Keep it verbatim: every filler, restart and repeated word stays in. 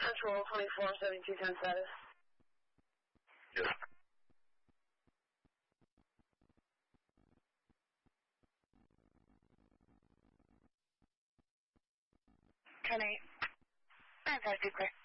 Central twenty-four seventy-two ten status. Yes. ten eight. nine five two clear.